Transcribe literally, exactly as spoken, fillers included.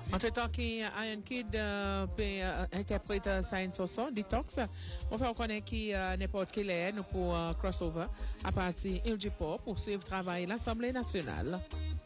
Entre-temps, qui Iron Kid euh, peut euh, interpréter Science Soso, Detox, on fait connaître qui euh, n'importe quelle est nous pour euh, crossover à partir du pop pour suivre travail l'Assemblée nationale.